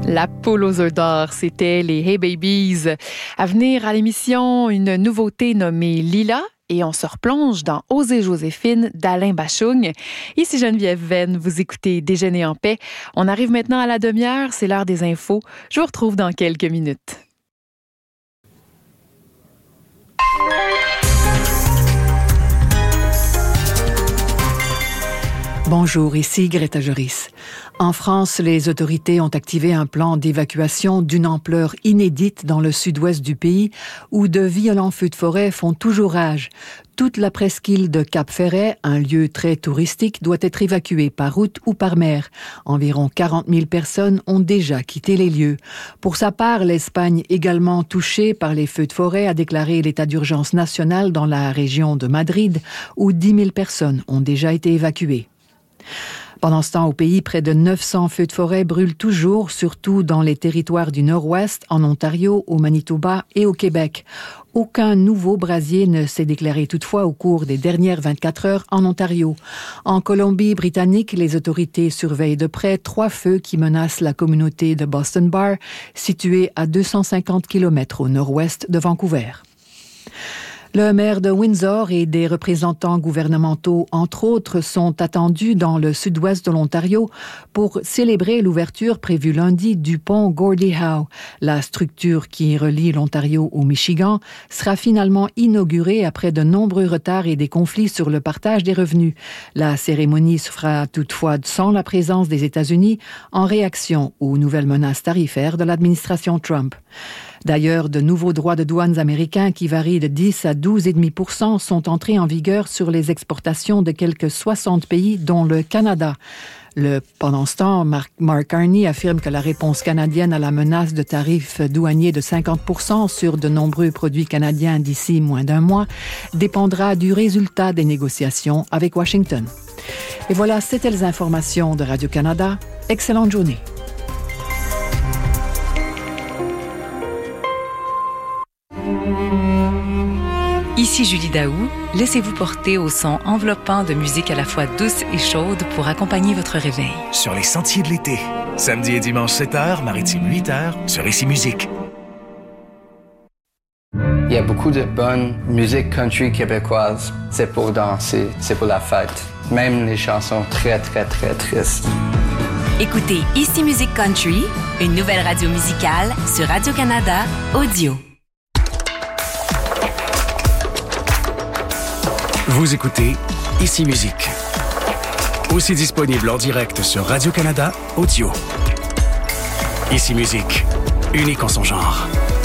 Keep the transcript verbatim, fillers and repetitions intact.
La poule aux œufs d'or, c'était les Hey Babies. À venir à l'émission, une nouveauté nommée Lila. Et on se replonge dans Oser Joséphine d'Alain Bachung. Ici Geneviève Venn, vous écoutez Déjeuner en paix. On arrive maintenant à la demi-heure, c'est l'heure des infos. Je vous retrouve dans quelques minutes. Bonjour, ici Greta Joris. En France, les autorités ont activé un plan d'évacuation d'une ampleur inédite dans le sud-ouest du pays, où de violents feux de forêt font toujours rage. Toute la presqu'île de Cap-Ferret, un lieu très touristique, doit être évacuée par route ou par mer. Environ quarante mille personnes ont déjà quitté les lieux. Pour sa part, l'Espagne, également touchée par les feux de forêt, a déclaré l'état d'urgence national dans la région de Madrid, où dix mille personnes ont déjà été évacuées. Pendant ce temps, au pays, près de neuf cents feux de forêt brûlent toujours, surtout dans les territoires du Nord-Ouest, en Ontario, au Manitoba et au Québec. Aucun nouveau brasier ne s'est déclaré toutefois au cours des dernières vingt-quatre heures en Ontario. En Colombie-Britannique, les autorités surveillent de près trois feux qui menacent la communauté de Boston Bar, située à deux cent cinquante kilomètres au nord-ouest de Vancouver. Le maire de Windsor et des représentants gouvernementaux, entre autres, sont attendus dans le sud-ouest de l'Ontario pour célébrer l'ouverture prévue lundi du pont Gordie Howe. La structure qui relie l'Ontario au Michigan sera finalement inaugurée après de nombreux retards et des conflits sur le partage des revenus. La cérémonie se fera toutefois sans la présence des États-Unis en réaction aux nouvelles menaces tarifaires de l'administration Trump. D'ailleurs, de nouveaux droits de douane américains qui varient de dix à douze virgule cinq pour cent sont entrés en vigueur sur les exportations de quelques soixante pays, dont le Canada. Le, pendant ce temps, Mark, Mark Carney affirme que la réponse canadienne à la menace de tarifs douaniers de cinquante pour cent sur de nombreux produits canadiens d'ici moins d'un mois dépendra du résultat des négociations avec Washington. Et voilà, c'était les informations de Radio-Canada. Excellente journée. Ici Julie Daou, laissez-vous porter au son enveloppant de musique à la fois douce et chaude pour accompagner votre réveil. Sur les sentiers de l'été, samedi et dimanche sept heures, maritime huit heures, sur Ici Musique. Il y a beaucoup de bonne musique country québécoise. C'est pour danser, c'est pour la fête. Même les chansons très, très, très tristes. Écoutez Ici Musique Country, une nouvelle radio musicale sur Radio-Canada Audio. Vous écoutez Ici Musique. Aussi disponible en direct sur Radio-Canada Audio. Ici Musique, unique en son genre.